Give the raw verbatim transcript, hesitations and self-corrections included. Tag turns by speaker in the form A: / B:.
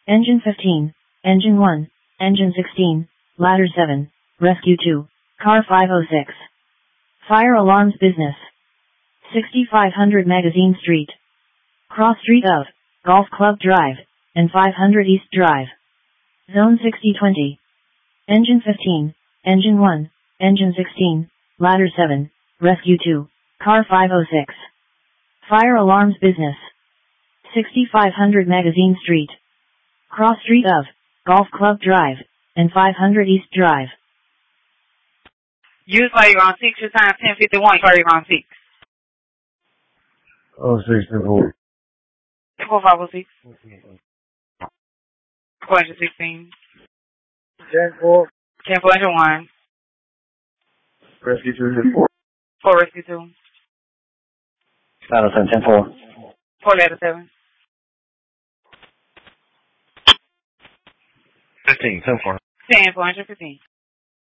A: Engine fifteen, Engine one, Engine sixteen, Ladder seven, Rescue two, Car five oh six. Fire alarms business. sixty-five hundred Magazine Street. Cross Street of, Golf Club Drive, and five hundred East Drive. Zone sixty twenty. Engine fifteen, Engine one, Engine sixteen, Ladder seven, Rescue two, Car five oh six. Fire alarms business. sixty-five hundred Magazine Street. Cross Street of, Golf Club Drive, and five hundred East Drive.
B: Use fire on six, your time ten fifty-one, fire on six.
C: Oh, six, ten, four.
B: four five oh six. Question sixteen.
C: ten, four.
B: ten four, engine one.
C: Rescue two, four.
B: four, rescue two.
C: Ladder seven, ten, four.
B: four, ladder seven.
C: fifteen, ten, four.
B: ten four, engine fifteen.